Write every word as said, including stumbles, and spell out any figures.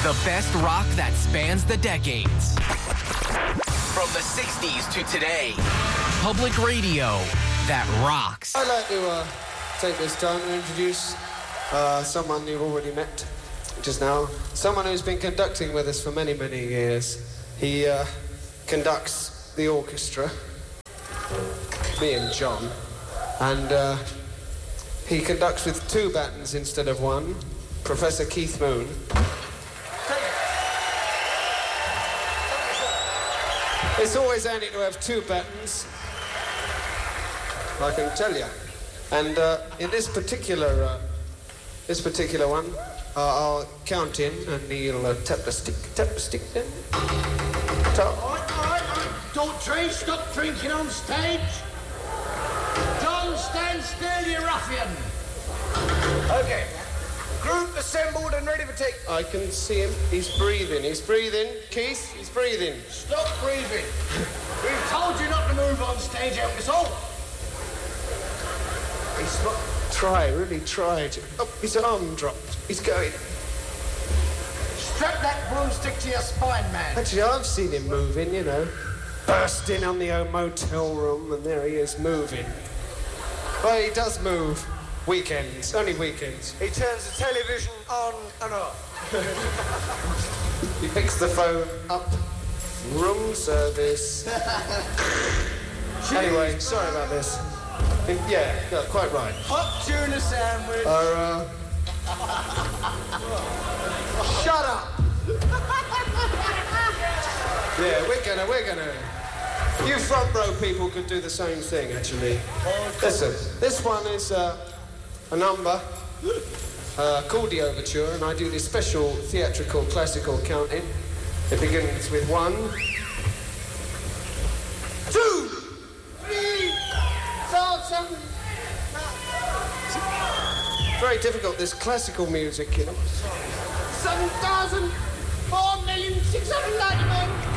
The best rock that spans the decades. From the sixties to today. Public radio that rocks. I'd like to uh, take this time to introduce uh, someone you've already met just now. Someone who's been conducting with us for many, many years. He uh, conducts the orchestra, me and John, and uh, he conducts with two batons instead of one. Professor Keith Moon. It's always handy to have two batons, I can tell you. And uh, in this particular, uh, this particular one, uh, I'll count in, and he'll uh, tap the stick, tap the stick then. Tap. All right, all right, all right. Don't try stop drinking on stage. John, stand still, you ruffian. Okay. Group assembled and ready for take. I can see him. He's breathing. He's breathing. Keith, he's breathing. Stop breathing. We've told you not to move on stage, haven't we, so? He's not. Try, really try to. Oh, his arm dropped. He's going. Strap that broomstick to your spine, man. Actually, I've seen him moving, you know. Burst in on the old motel room, and there he is moving. Well, he does move. Weekends, only weekends. He turns the television on and off. He picks the phone up. Room service. Anyway, sorry about this. It, yeah, no, quite right. Hot tuna sandwich. Our, uh... Shut up! Yeah, we're gonna, we're gonna... You front row people could do the same thing, actually. Listen, this one is uh, a number uh, called the Overture, and I do this special theatrical classical counting. It begins with one, two, three, four, seven. Very difficult, this classical music, you know. seven thousand four million six hundred ninety-one.